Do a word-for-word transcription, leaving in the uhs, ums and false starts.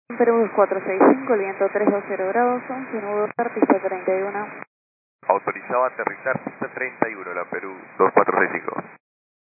Perú dos cuatro seis cinco, el viento trescientos veinte grados, once nudo, pista treinta y uno. Autorizado a aterrizar pista treinta y uno, la Perú dos cuatro seis cinco.